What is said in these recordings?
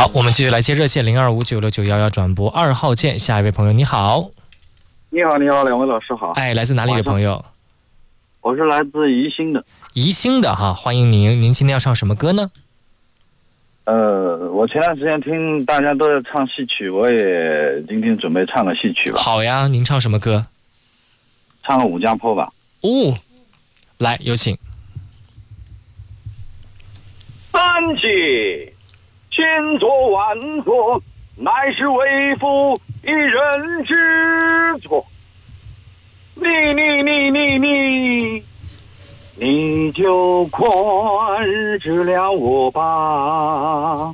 好，我们继续来接热线02596911转播2号键。下一位朋友，你好。 你好，你好，两位老师好。 哎，来自哪里的朋友？ 我是来自宜兴的。 宜兴的哈，欢迎您。您今天要唱什么歌呢？ 我前段时间听大家都在唱戏曲，我也今天准备唱个戏曲吧。 好呀，您唱什么歌？ 唱个《武家坡》吧。 哦，来，有请。 三姐，千错万错，乃是为父一人之错。你就宽治了我吧。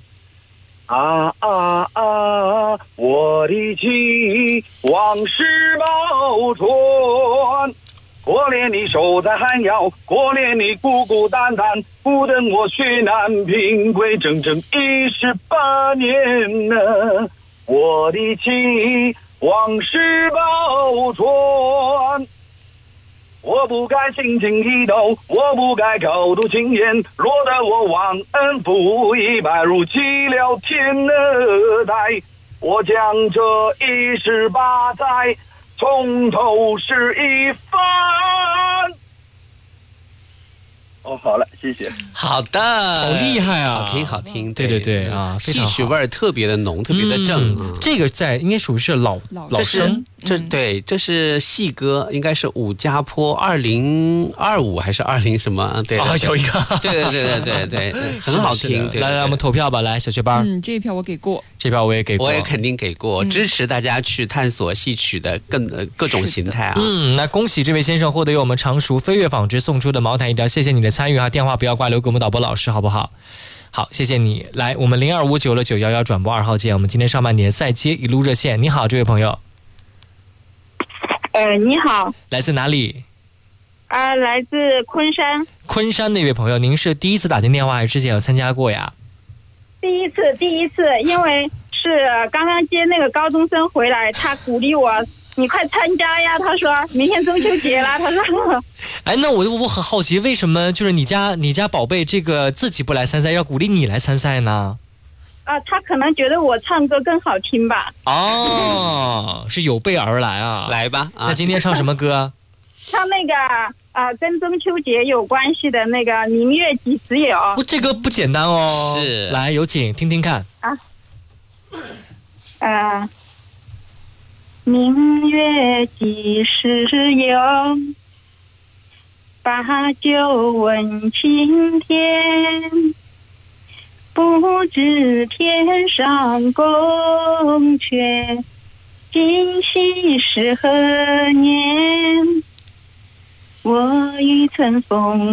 我的妻往事保存，可怜你守在寒窑，可怜你孤孤单单，不等我血难平归，整整18年了。我的妻往事保存，我不该心情激动，我不该口吐情言，落得我忘恩负义，败入弃了天的代。我将这18载从头试一番。好了，谢谢。 好的， 好厉害啊， 好听好听。 对对对啊， 戏曲味儿特别的浓，特别的正。 这个在应该属于是老生， 这是戏歌，应该是《武家坡》2025还是20什么？对， 有一个， 对，很好听。 来，我们投票吧，来，小学班。 这一票我给过， 这票我也给过， 我也肯定给过，支持大家去探索戏曲的各种形态啊。 那恭喜这位先生获得由我们常熟飞跃纺织送出的毛毯一条，谢谢你的参与哈，电话不要挂，留给我们导播老师好不好？好，谢谢你。来，我们02596911转播2号键，我们今天上半年再接一路热线。你好，这位朋友。 你好。 来自哪里？ 来自昆山。 昆山那位朋友，您是第一次打进电话还是之前有参加过呀？ 第一次，因为是刚刚接那个高中生回来，他鼓励我，你快参加呀！他说明天中秋节了，他说。 哎，那我很好奇，为什么就是你家宝贝这个自己不来参赛，要鼓励你来参赛呢？ 他可能觉得我唱歌更好听吧。 哦，是有备而来啊！ 来吧， 那今天唱什么歌？ 唱那个跟中秋节有关系的那个《明月几时有》。 这个不简单哦。 是， 来有请听听看。 明月几时有，把酒问青天。不知天上宫阙，今夕是何年？我欲乘风